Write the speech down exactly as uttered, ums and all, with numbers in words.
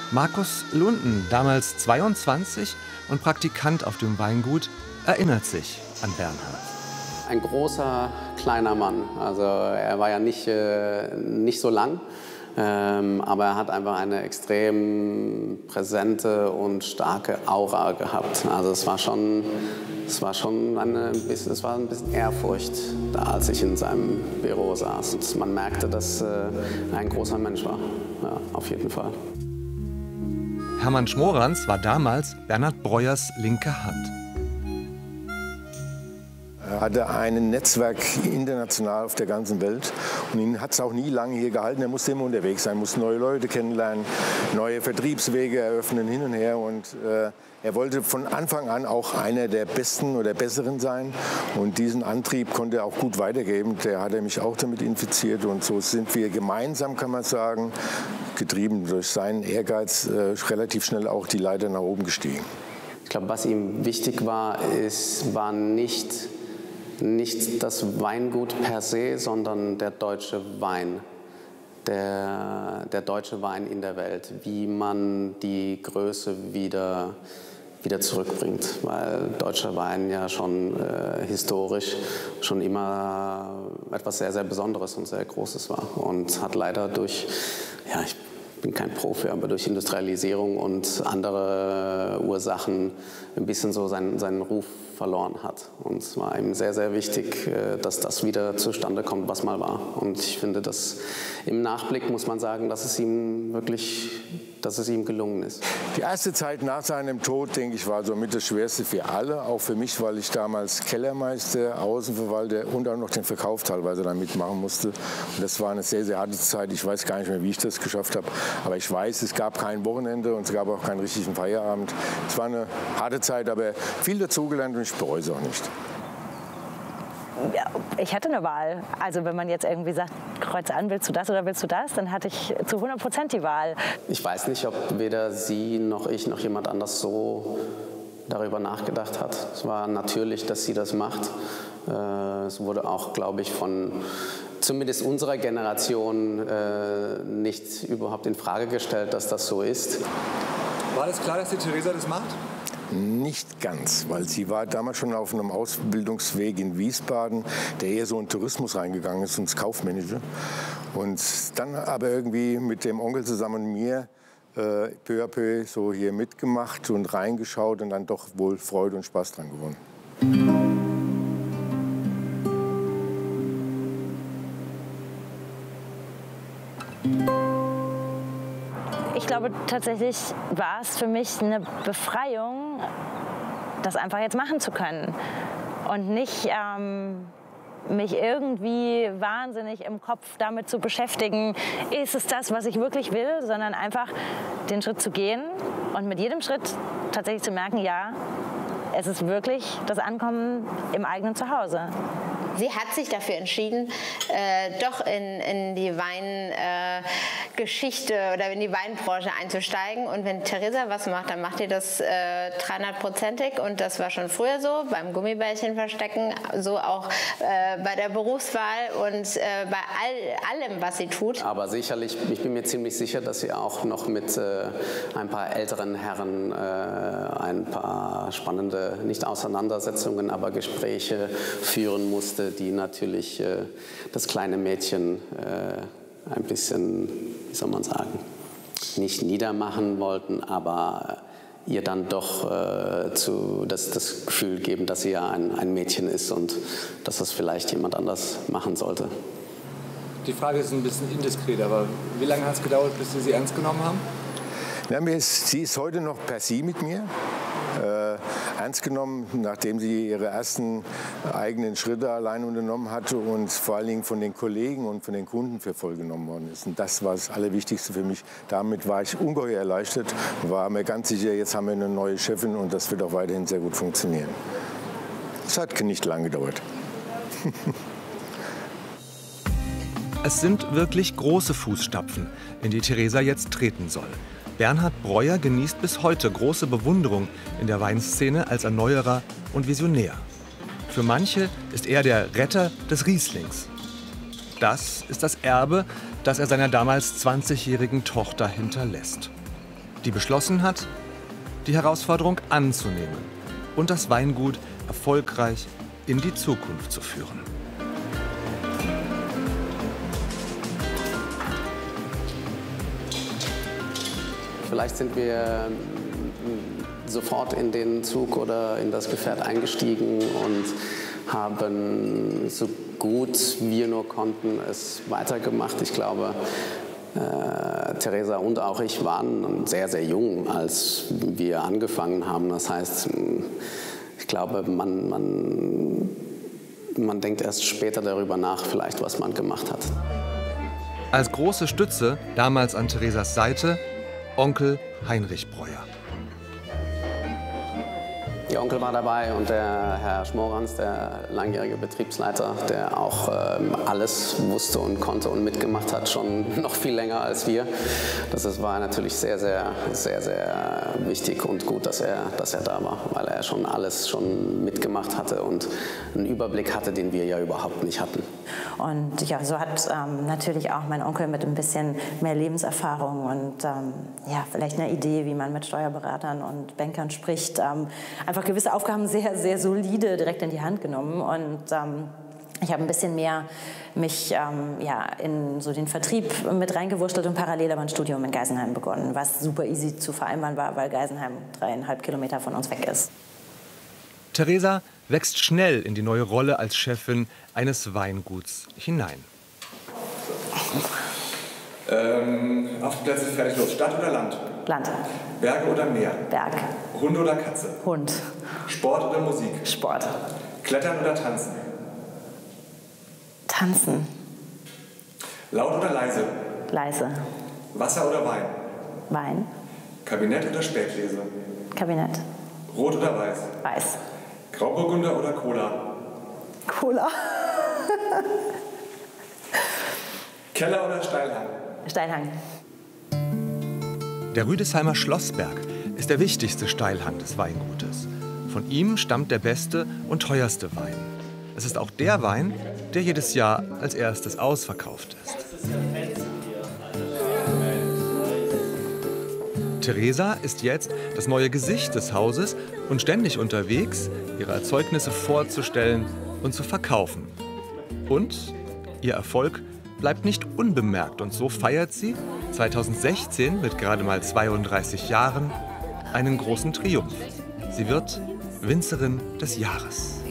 Markus Lunden, damals zweiundzwanzig und Praktikant auf dem Weingut, erinnert sich an Bernhard. Ein großer, kleiner Mann. Also er war ja nicht, äh, nicht so lang, ähm, aber er hat einfach eine extrem präsente und starke Aura gehabt. Also es war schon, es war schon eine, es war ein bisschen Ehrfurcht da, als ich in seinem Büro saß. Und man merkte, dass äh, er ein großer Mensch war, ja, auf jeden Fall. Hermann Schmoranz war damals Bernhard Breuers linke Hand. Er hatte ein Netzwerk international auf der ganzen Welt und ihn hat es auch nie lange hier gehalten. Er musste immer unterwegs sein, musste neue Leute kennenlernen, neue Vertriebswege eröffnen, hin und her. Und äh, er wollte von Anfang an auch einer der Besten oder Besseren sein. Und diesen Antrieb konnte er auch gut weitergeben. Der hat er mich auch damit infiziert. Und so sind wir gemeinsam, kann man sagen, getrieben durch seinen Ehrgeiz, äh, relativ schnell auch die Leiter nach oben gestiegen. Ich glaube, was ihm wichtig war, ist, war nicht Nicht das Weingut per se, sondern der deutsche Wein, der, der deutsche Wein in der Welt, wie man die Größe wieder, wieder zurückbringt, weil deutscher Wein ja schon äh, historisch schon immer etwas sehr, sehr Besonderes und sehr Großes war und hat leider durch, ja, ich bin kein Profi, aber durch Industrialisierung und andere Ursachen ein bisschen so seinen, seinen Ruf verloren hat. Und es war ihm sehr, sehr wichtig, dass das wieder zustande kommt, was mal war. Und ich finde, dass im Nachblick muss man sagen, dass es ihm wirklich, dass es ihm gelungen ist. Die erste Zeit nach seinem Tod, denke ich, war somit das Schwerste für alle. Auch für mich, weil ich damals Kellermeister, Außenverwalter und auch noch den Verkauf teilweise da mitmachen musste. Und das war eine sehr, sehr harte Zeit. Ich weiß gar nicht mehr, wie ich das geschafft habe. Aber ich weiß, es gab kein Wochenende und es gab auch keinen richtigen Feierabend. Es war eine harte Zeit, aber viel dazugelernt und ich bereue es auch nicht. Ja, ich hatte eine Wahl. Also wenn man jetzt irgendwie sagt, kreuz an, willst du das oder willst du das, dann hatte ich zu hundert Prozent die Wahl. Ich weiß nicht, ob weder Sie noch ich noch jemand anders so darüber nachgedacht hat. Es war natürlich, dass sie das macht. Es wurde auch, glaube ich, von zumindest unserer Generation äh, nicht überhaupt in Frage gestellt, dass das so ist. War das klar, dass die Theresa das macht? Nicht ganz, weil sie war damals schon auf einem Ausbildungsweg in Wiesbaden, der eher so in Tourismus reingegangen ist, ins Kaufmännische. Und dann aber irgendwie mit dem Onkel zusammen und mir äh, peu à peu so hier mitgemacht und reingeschaut und dann doch wohl Freude und Spaß dran gewonnen. Ich glaube, tatsächlich war es für mich eine Befreiung, das einfach jetzt machen zu können und nicht ähm, mich irgendwie wahnsinnig im Kopf damit zu beschäftigen, ist es das, was ich wirklich will, sondern einfach den Schritt zu gehen und mit jedem Schritt tatsächlich zu merken, ja, es ist wirklich das Ankommen im eigenen Zuhause. Sie hat sich dafür entschieden, äh, doch in, in die Weingeschichte äh, oder in die Weinbranche einzusteigen. Und wenn Theresa was macht, dann macht ihr das äh, dreihundertprozentig. Und das war schon früher so, beim Gummibärchen verstecken, so auch äh, bei der Berufswahl und äh, bei all, allem, was sie tut. Aber sicherlich, ich bin mir ziemlich sicher, dass sie auch noch mit äh, ein paar älteren Herren äh, ein paar spannende, nicht Auseinandersetzungen, aber Gespräche führen musste, die natürlich äh, das kleine Mädchen äh, ein bisschen, wie soll man sagen, nicht niedermachen wollten, aber ihr dann doch äh, zu, das, das Gefühl geben, dass sie ja ein, ein Mädchen ist und dass das vielleicht jemand anders machen sollte. Die Frage ist ein bisschen indiskret, aber wie lange hat es gedauert, bis Sie sie ernst genommen haben? Ja, mir ist, sie ist heute noch per Sie mit mir. Äh, ernst genommen, nachdem sie ihre ersten eigenen Schritte allein unternommen hatte und vor allen Dingen von den Kollegen und von den Kunden für voll genommen worden ist. Und das war das Allerwichtigste für mich. Damit war ich ungeheuer erleichtert und war mir ganz sicher, jetzt haben wir eine neue Chefin und das wird auch weiterhin sehr gut funktionieren. Es hat nicht lange gedauert. Es sind wirklich große Fußstapfen, in die Theresa jetzt treten soll. Bernhard Breuer genießt bis heute große Bewunderung in der Weinszene als Erneuerer und Visionär. Für manche ist er der Retter des Rieslings. Das ist das Erbe, das er seiner damals zwanzigjährigen Tochter hinterlässt. die beschlossen hat, die Herausforderung anzunehmen und das Weingut erfolgreich in die Zukunft zu führen. Vielleicht sind wir sofort in den Zug oder in das Gefährt eingestiegen und haben so gut wir nur konnten es weitergemacht. Ich glaube, äh, Theresa und auch ich waren sehr, sehr jung, als wir angefangen haben. Das heißt, ich glaube, man, man, man denkt erst später darüber nach, vielleicht, was man gemacht hat. Als große Stütze damals an Theresas Seite Onkel Heinrich Breuer. Ihr Onkel war dabei und der Herr Schmorans, der langjährige Betriebsleiter, der auch ähm, alles wusste und konnte und mitgemacht hat, schon noch viel länger als wir. Das ist, war natürlich sehr, sehr, sehr, sehr wichtig und gut, dass er, dass er da war, weil er schon alles schon mitgemacht hatte und einen Überblick hatte, den wir ja überhaupt nicht hatten. Und ja, so hat ähm, natürlich auch mein Onkel mit ein bisschen mehr Lebenserfahrung und ähm, ja, vielleicht eine Idee, wie man mit Steuerberatern und Bankern spricht, ähm, einfach gewisse Aufgaben sehr, sehr solide direkt in die Hand genommen. Und ähm, ich habe ein bisschen mehr mich ähm, ja, in so den Vertrieb mit reingewurschtelt und parallel aber ein Studium in Geisenheim begonnen, was super easy zu vereinbaren war, weil Geisenheim dreieinhalb Kilometer von uns weg ist. Theresa wächst schnell in die neue Rolle als Chefin eines Weinguts hinein. Ähm, auf die Plätze, fertig, los. Stadt oder Land? Land. Berge oder Meer? Berg. Hund oder Katze? Hund. Sport oder Musik? Sport. Klettern oder tanzen? Tanzen. Laut oder leise? Leise. Wasser oder Wein? Wein. Kabinett oder Spätlese? Kabinett. Rot oder weiß? Weiß. Grauburgunder oder Cola? Cola. Keller oder Steilhang? Steilhang. Der Rüdesheimer Schlossberg ist der wichtigste Steilhang des Weingutes. Von ihm stammt der beste und teuerste Wein. Es ist auch der Wein, der jedes Jahr als erstes ausverkauft ist. Theresa ist jetzt das neue Gesicht des Hauses und ständig unterwegs, ihre Erzeugnisse vorzustellen und zu verkaufen. Und ihr Erfolg bleibt nicht unbemerkt und so feiert sie zweitausendsechzehn mit gerade mal zweiunddreißig Jahren einen großen Triumph. Sie wird Winzerin des Jahres.